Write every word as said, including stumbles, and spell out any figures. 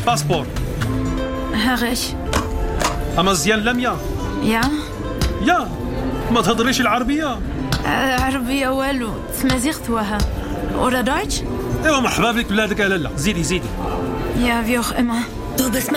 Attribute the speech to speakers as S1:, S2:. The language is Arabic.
S1: Passport.
S2: Hör ich.
S1: أما زيان لميا.
S2: Ja?
S1: يا ما تهضريش العربية.
S2: آه، عربية والو تمازيغت وها. Oder Deutsch?
S1: ايوا مرحبا بك بلادك يا لالا. زيدي زيدي.
S2: Ja, wie auch immer.
S3: Du bist